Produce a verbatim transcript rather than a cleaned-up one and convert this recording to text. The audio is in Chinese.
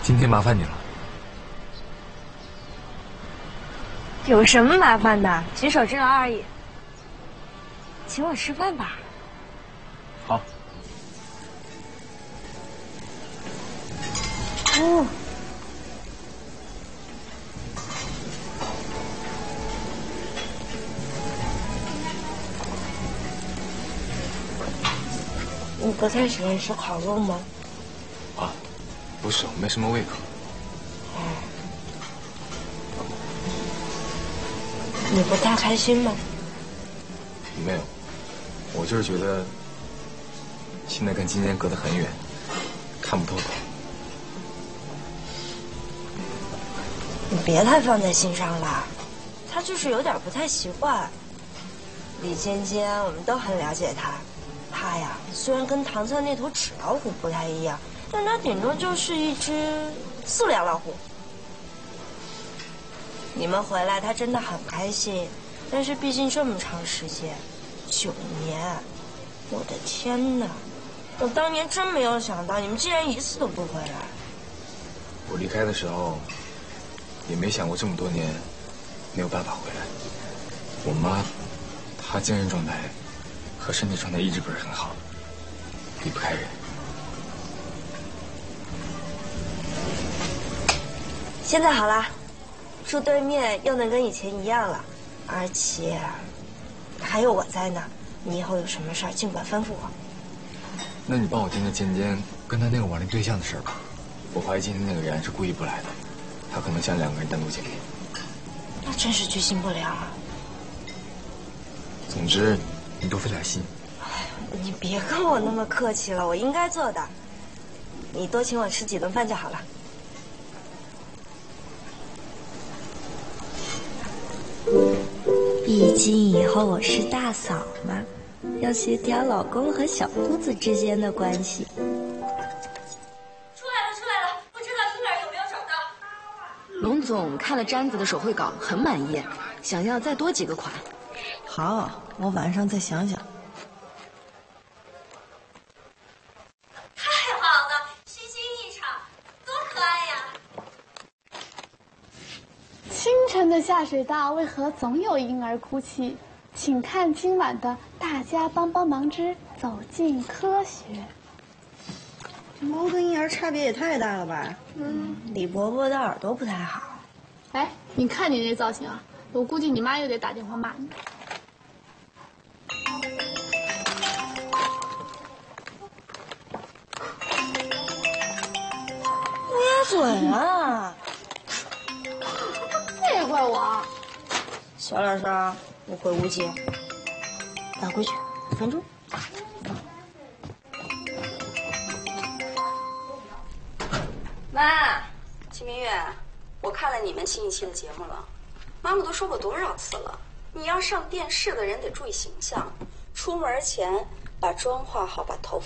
今天麻烦你了。 有什么麻烦的？举手之劳而已。请我吃饭吧。 好。 哦。你不太喜欢吃烤肉吗？ 啊，不是，我没什么胃口。 哦。你不太开心吗？ 没有，我就是觉得现在跟今天隔得很远，看不透他。 你别太放在心上了，他就是有点不太习惯。李尖尖，我们都很了解他。他呀，虽然跟唐灿那头纸老虎不太一样，但他顶多就是一只塑料老虎。你们回来，他真的很开心，但是毕竟这么长时间，九年，我的天哪！我当年真没有想到你们竟然一次都不回来。 我离开的时候，也没想过这么多年没有办法回来。我妈，她精神状态和身体状态一直不是很好，离不开人。 现在好了，住对面又能跟以前一样了，而且还有我在呢。你以后有什么事儿尽管吩咐我。 那你帮我盯着尖尖跟他那个网恋对象的事儿吧。我怀疑今天那个人是故意不来的，他可能想两个人单独见面。 那真是居心不良啊。 总之，你多费点心。 哎，你别跟我那么客气了，我应该做的。你多请我吃几顿饭就好了。毕竟以后我是大嫂嘛，要协调老公和小姑子之间的关系。 出来了，出来了，不知道婴儿有没有找到？ 龙总看了毡子的手绘稿，很满意，想要再多几个款。 好，我晚上再想想。 太好了，虚惊一场，多可爱呀！ 清晨的下水道为何总有婴儿哭泣？请看今晚的《大家帮帮忙之走进科学》。 猫跟婴儿差别也太大了吧？ 嗯，李伯伯的耳朵不太好。 哎，你看你那造型啊，我估计你妈又得打电话骂你。 乌鸦嘴啊！ 这也怪我。 小点声，我会无解。老规矩，五分钟。 妈，秦明月，我看了你们新一期的节目了。妈妈都说过多少次了，你要上电视的人得注意形象，出门前把妆化好，把头发